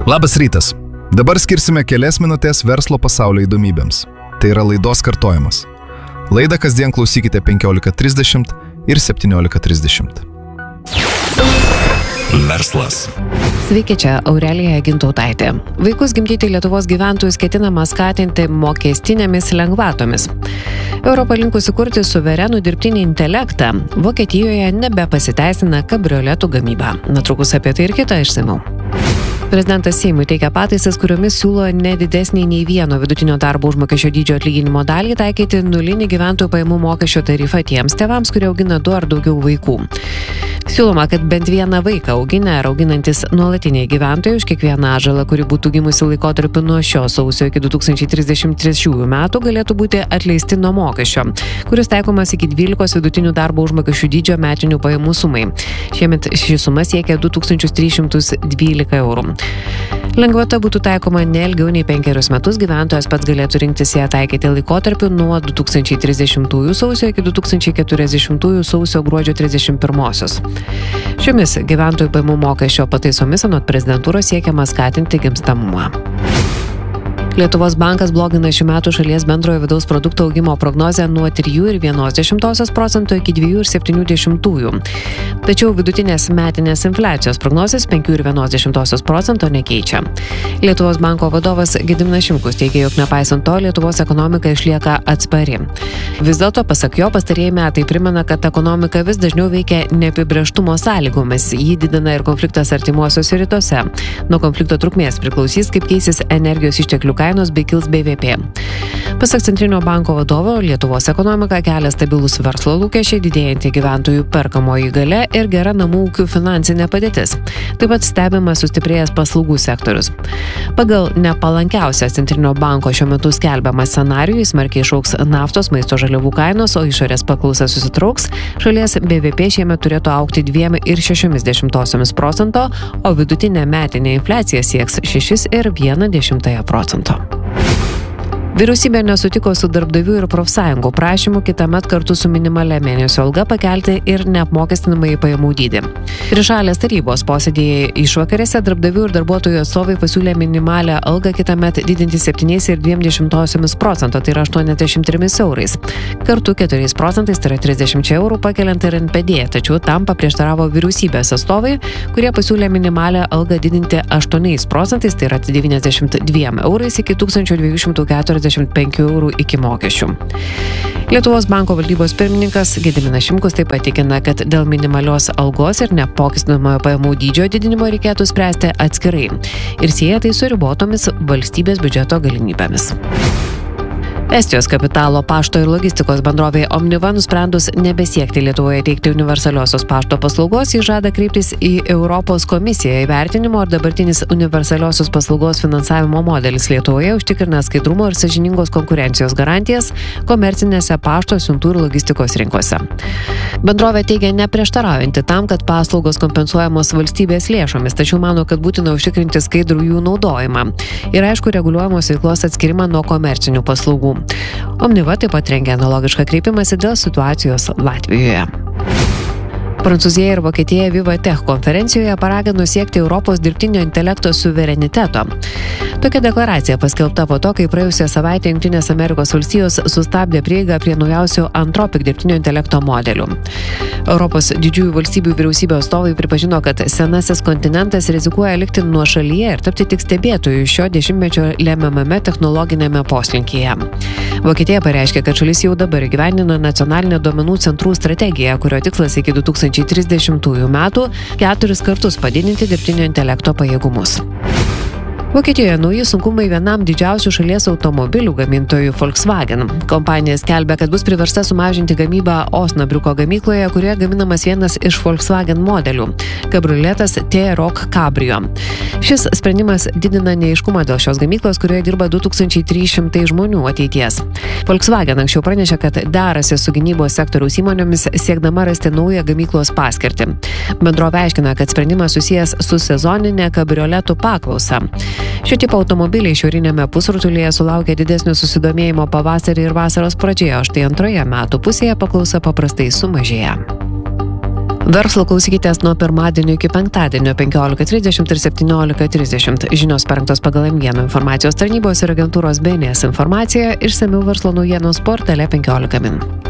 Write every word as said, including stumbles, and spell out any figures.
Labas rytas. Dabar skirsime kelias minutės verslo pasaulio įdomybėms. Tai yra laidos kartojimas. Laidą kasdien klausykite penkiolika trisdešimt ir septyniolika trisdešimt. Verslas. Sveiki, čia Aurelija Gintautaitė. Vaikus gimdyti Lietuvos gyventojus ketinama skatinti mokestinėmis lengvatomis. Europa linkusi kurti suverenų dirbtinį intelektą. Vokietijoje nebepasiteisina kabrioletų gamyba. Netrukus apie tai ir kitą išsamiau. Prezidentas Seimui teikia pataisas, kuriomis siūlo nedidesnį nei vieno vidutinio darbo užmokesčio dydžio atlyginimo dalį taikyti nulinį gyventojų pajamų mokesčio tarifą tiems tėvams, kurie augina du ar daugiau vaikų. Siūloma, kad bent vieną vaiką auginę ar auginantis nuolatiniai gyventojai už kiekvieną atžalą, kuri būtų gimusi laikotarpiu nuo šio sausio iki du tūkstančiai trisdešimt trečiųjų metų, galėtų būti atleisti nuo mokesčio, kuris taikomas iki dvylikos vidutinių darbo užmokesčių dydžio metinių pajamų sumai. Šiemet ši suma siekia du tūkstančius tris šimtus dvylika eurų. Lengvata būtų taikoma ne ilgiau nei penkerius metus, gyventojas pats galėtų rinktis ją taikyti laikotarpiu nuo du tūkstančiai trisdešimtųjų sausio iki du tūkstančiai keturiasdešimtųjų sausio gruodžio trisdešimt pirmosios. Šiomis gyventojų pajamų mokesčio pataisomis anot prezidentūros siekiama skatinti gimstamumą. Lietuvos bankas blogina šių metų šalies bendrojo vidaus produkto augimo prognozę nuo trijų ir vienos dešimtosios procento iki dviejų ir septynių dešimtųjų. Tačiau vidutinės metinės infliacijos prognozės penkių ir vienos dešimtosios procento nekeičia. Lietuvos banko vadovas Gediminas Šimkus teigia, jog nepaisant to Lietuvos ekonomika išlieka atspari. Vis dėlto, pasak jo, pastarieji metai primena, kad ekonomika vis dažniau veikia neapibrėžtumo sąlygomis. Jį didina ir konfliktas artimuosiuose rytuose. Nuo konflikto trukmės priklausys, kaip keisis energijos išteklių kainos bei kils B V P. Pasak Centrinio banko vadovo, Lietuvos ekonomika kelia stabilus verslo lūkesčiai, didėjanti gyventojų perkamoji galia ir gera namų ūkių finansinė padėtis. Taip pat stebimas sustiprėjęs paslaugų sektorius. Pagal nepalankiausią Centrinio banko šiuo metu skelbiamą scenarijų smarkiai išaugs naftos, maisto žaliavų kainos, o išorės paklausa susitrauks, šalies B V P šiemet turėtų augti dviem ir šešiomis dešimtosiomis procento, o vidutinė metinė infliacija sieks šešis ir vieną dešimtąją procento. Vyriausybė nesutiko su darbdavių ir profsąjungų prašymu kitąmet kartu su minimalia mėnesio alga pakelti ir neapmokestinamąjį pajamų dydį. Trišalės tarybos posėdėje išvakarėse darbdavių ir darbuotojų atstovai pasiūlė minimalią algą kitąmet didinti septyniais ir dviem dešimtosiomis procento, tai yra aštuoniasdešimt trimis eurais. Kartu keturiais procentais, tai yra trisdešimt eurų pakeliant ir N P D, tačiau tam paprieštaravo vyriausybės atstovai, kurie pasiūlė minimalią algą didinti aštuoniais procentais, tai yra devyniasdešimt dviem eurais iki tūkstančio dviejų šimtų keturiasdešimt penkių eurų iki mokesčių. Lietuvos banko valdybos pirmininkas Gediminas Šimkus taip pat tikina, kad dėl minimalios algos ir neapmokestinamojo pajamų dydžio didinimo reikėtų spręsti atskirai ir sieja tai su ribotomis valstybės biudžeto galimybėmis. Estijos kapitalo pašto ir logistikos bendrovė Omniva nusprendus nebesiekti Lietuvoje teikti universaliosios pašto paslaugos, jis žada kreiptis į Europos komisiją įvertinimo, ar dabartinis universaliosios paslaugos finansavimo modelis Lietuvoje užtikrina skaidrumo ir sąžiningos konkurencijos garantijas komercinėse pašto, siuntų ir logistikos rinkose. Bendrovė teigia neprieštaraujanti tam, kad paslaugos kompensuojamos valstybės lėšomis, tačiau mano, kad būtina užtikrinti skaidrų jų naudojimą ir aišku reguliuojamos veiklos atskirimą nuo komercinių paslaugų. Omniva taip pat rengia analogišką kreipimąsi dėl situacijos Latvijoje. Prancūzija ir Vokietija Viva-Tech konferencijoje paragino siekti Europos dirbtinio intelekto suvereniteto. Tokia deklaracija paskelbta po to, kai praėjusią savaitę Jungtinės Amerikos valstijos sustabdė prieigą prie naujausių Anthropic dirbtinio intelekto modelių. Europos didžiųjų valstybių vyriausybių atstovai pripažino, kad senasis kontinentas rizikuoja likti nuošalyje ir tapti tik stebėtojų šio dešimtmečio lemiamame technologinėme poslinkyje. Vokietija pareiškė, kad šalis jau dabar įgyvendina nacionalinę duomenų centrų strategiją, kurio tikslas iki du tūkstančiai trisdešimtųjų metų keturis kartus padidinti dirbtinio intelekto pajėgumus. Vokietijoje nauji sunkumai vienam didžiausių šalies automobilių gamintojų Volkswagen. Kompanija skelbia, kad bus priversta sumažinti gamybą Osnabriuko gamykloje, kurioje gaminamas vienas iš Volkswagen modelių – kabrioletas T-Roc Cabrio. Šis sprendimas didina neaiškumą dėl šios gamyklos, kurioje dirba du tūkstančiai trys šimtai žmonių ateities. Volkswagen anksčiau pranešė, kad derasi su gynybos sektoriaus įmonėmis siekdama rasti naują gamyklos paskirtį. Bendrovė aiškina, kad sprendimas susijęs su sezoninė kabrioletų paklausa. Šio tipo automobiliai šiaurinėme pusrutulyje sulaukia didesnio susidomėjimo pavasarį ir vasaros pradžioje, o štai antroje metų pusėje paklausa paprastai sumažėja. Verslo klausykitės nuo pirmadienio iki penktadienio penkiolika trisdešimt ir septyniolika trisdešimt. Žinios parengtos pagal M vieno informacijos tarnybos ir agentūros B N S informaciją, išsamiau verslo naujienos portale penkiolika min.